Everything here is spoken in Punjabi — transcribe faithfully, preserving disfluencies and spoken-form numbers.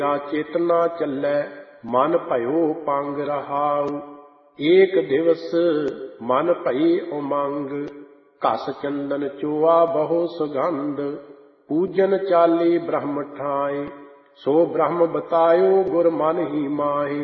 ਚੇਤਨਾ ਚੱਲੈ ਮਨ ਭਇਓ ਪੰਗ ਰਹਾਉ। ਏਕ ਦਿਵਸ ਮਨ ਭਈ ਉਮੰਗ ਘਸ ਚੰਦਨ ਚੋਆ ਬਹੁ ਸੁਗੰਧ। ਪੂਜਨ ਚਾਲੀ ਬ੍ਰਹਮ ਠਾਏ ਸੋ ਬ੍ਰਹਮ ਬਤਾਇਓ ਗੁਰ ਮਨ ਹੀ ਮਾਹੇ।